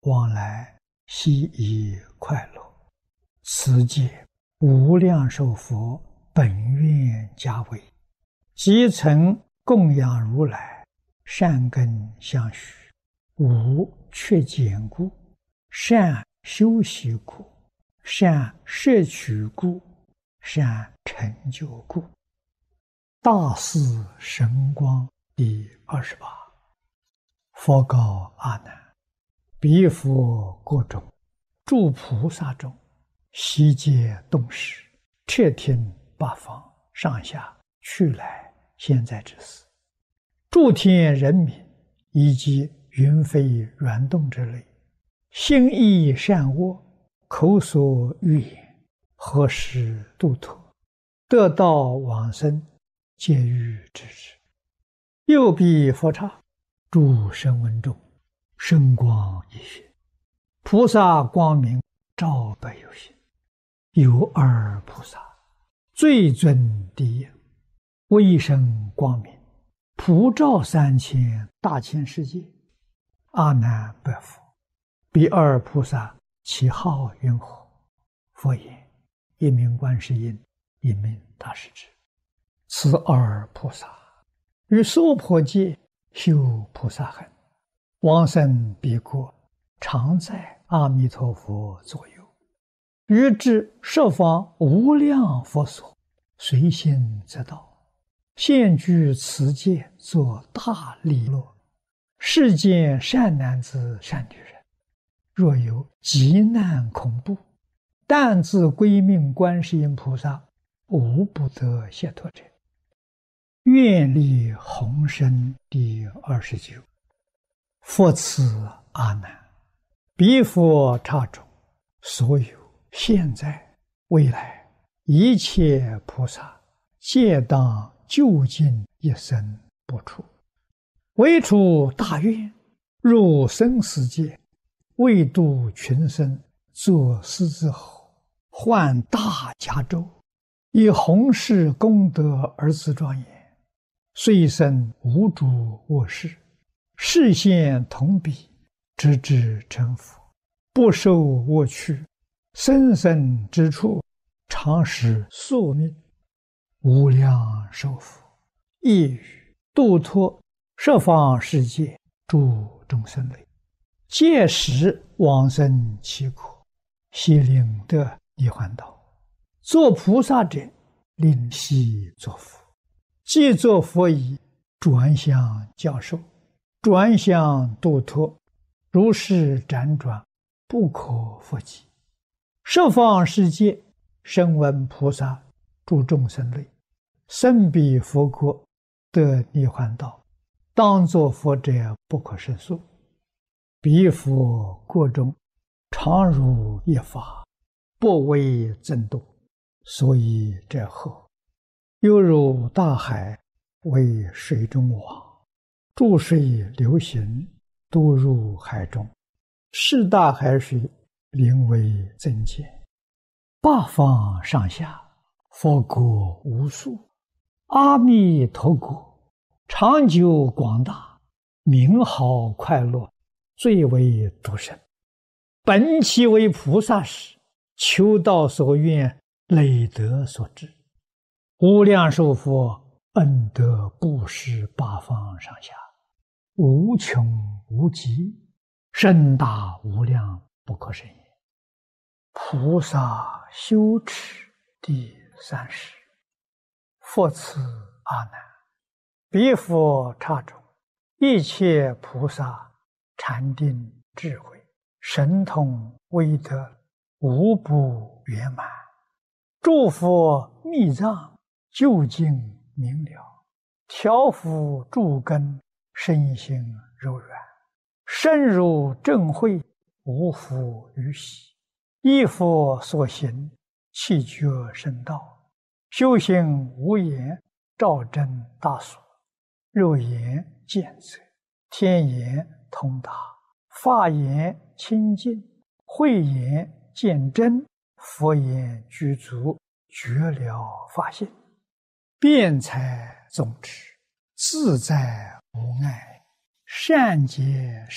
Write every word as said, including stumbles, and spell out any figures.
往来悉以快乐。此界无量寿佛本愿家为，即曾供养如来，善根相续，无缺减故，善修习故，善摄取故，善成就故。大士神光第二十八。佛告阿难：彼佛国中，诸菩萨中，悉皆动识，彻听八方上下去来现在之事，诸天人民以及云飞软动之类，心意善恶，口所欲言，何时度脱，得道往生，皆欲知之。右彼佛刹，诸声闻中，声光一现，菩萨光明照百有心。有二菩萨，最尊第一，威声光明，普照三千大千世界。阿难白佛：彼二菩萨其号云何？佛言：一名观世音，一名大势至。此二菩萨于娑婆界修菩萨行，往生彼国，常在阿弥陀佛左右，于至十方无量佛所，随心则到，现居此界，作大利乐。世间善男子善女人，若有急难恐怖，但自归命观世音菩萨，无不得解脱者。愿力宏深第二十九。佛此阿难：彼佛刹中，所有现在未来一切菩萨，皆当究竟一生不出，为出大愿，入生死界，为度群生，作狮子吼，唤大迦州，以弘誓功德而自庄严。虽生无诸恶事，示现同彼，直至成佛，不受恶趣，生生之处，常使宿命，无量寿福，亦于度脱十方世界诸众生类，届时往生其国，悉令得涅槃道。作菩萨者，令悉作佛。既作佛已，转向教授，转向度脱，如是辗转，不可复计。十方世界声闻菩萨诸众生类，生彼佛国，得涅槃道，当作佛者不可胜数。彼佛国中，常如一法，不为增度，所以者何？犹如大海，为水中网，注水流行，都入海中，是大海水，名为增减。八方上下，佛国无数，阿弥陀国长久广大，名号快乐，最为殊胜。本其为菩萨时，求道所愿，累德所致。无量寿佛恩德布施八方上下，无穷无极，深大无量，不可胜也。菩萨修持第三十。佛此阿难：彼佛刹中，一切菩萨禅定智慧，神通威德，无不圆满。诸佛密藏，究竟明了，调伏诸根，身心柔软，深入正慧，无复于喜。依佛所行，气觉深道，修行无言，照真大所。肉眼见则，天眼通达，法眼清净，慧眼见真，佛眼具足，觉了法性，辩才总持，自在无碍，善解